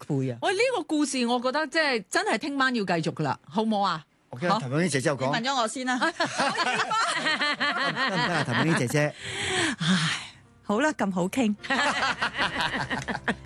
倍啊！ 喂，呢個故事我覺得即係真係聽晚要繼續噶啦，好唔好啊？ 我記得譚詠麟姐姐有講， 你問咗我先啦， 得唔得啊？譚詠麟姐姐， 唉，好啦，咁好傾。